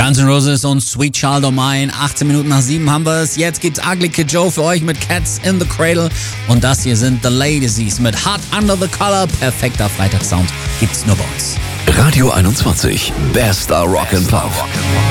Guns N' Roses und Sweet Child O' Mine. 18 Minuten nach 7 haben wir es. Jetzt gibt's Ugly Kid Joe für euch mit Cats in the Cradle. Und das hier sind The Ladies mit Hot Under the Collar. Perfekter Freitagssound gibt's nur bei uns. Radio 21, bester Rock and Pop.